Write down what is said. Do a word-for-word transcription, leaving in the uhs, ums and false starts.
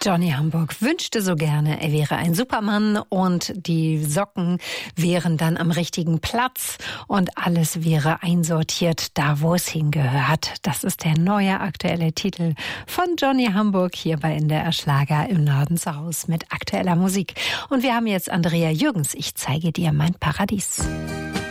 Johnny Hamburg wünschte so gerne, er wäre ein Supermann und die Socken wären dann am richtigen Platz und alles wäre einsortiert, da wo es hingehört. Das ist der neue aktuelle Titel von Johnny Hamburg hier bei N D R Schlager im Norden zu Hause mit aktueller Musik. Und wir haben jetzt Andrea Jürgens, ich zeige dir mein Paradies.